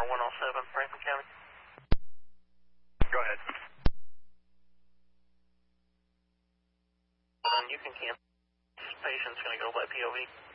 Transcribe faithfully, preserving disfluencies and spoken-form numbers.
one oh seven, Franklin County. Go ahead. Hold on, you can cancel. This patient's going to go by P O V.